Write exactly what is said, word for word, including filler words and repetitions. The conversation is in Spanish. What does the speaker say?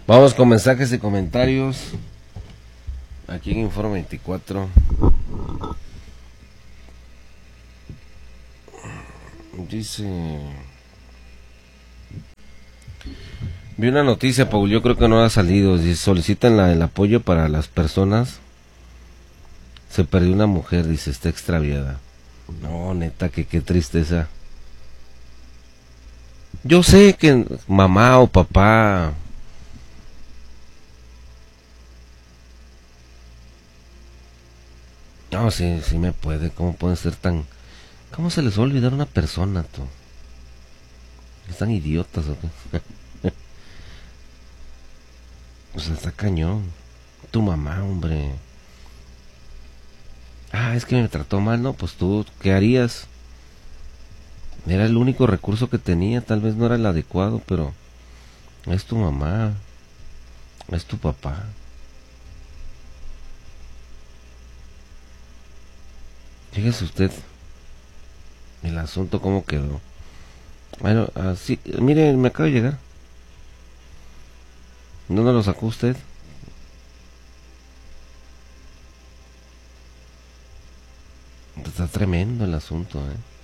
Vamos con mensajes y comentarios aquí en Informe veinticuatro. Dice: vi una noticia, Paul, yo creo que no ha salido. Dice: solicitan la, el apoyo para las personas. Se perdió una mujer, dice, está extraviada. No, neta, que qué tristeza. Yo sé que mamá o papá... No, sí, sí me puede. ¿Cómo pueden ser tan... ¿Cómo se les va a olvidar una persona, tú? ¿Están idiotas o qué? O sea, está cañón. Tu mamá, hombre. Ah, es que me trató mal, ¿no? Pues tú, ¿qué harías? Era el único recurso que tenía. Tal vez no era el adecuado, pero... Es tu mamá. Es tu papá. Fíjese usted el asunto cómo quedó. Bueno, así, mire, me acaba de llegar. ¿Dónde lo sacó usted? Está tremendo el asunto, ¿eh?